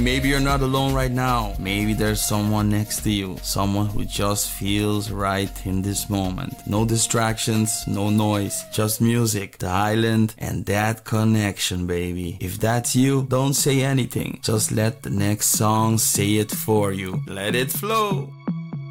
And maybe you're not alone right now. Maybe there's someone next to you, someone who just feels right in this moment. No distractions, no noise, just music, the island, and that connection, baby. If that's you, don't say anything. Just let the next song say it for you. Let it flow.